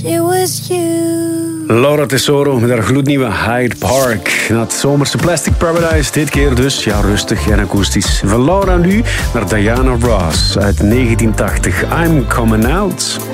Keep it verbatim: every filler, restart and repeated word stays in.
it was you. Laura Tesoro met haar gloednieuwe Hyde Park. Na het zomerse Plastic Paradise, dit keer dus ja, rustig en akoestisch. Van Laura nu naar Diana Ross uit negentien tachtig. I'm Coming Out.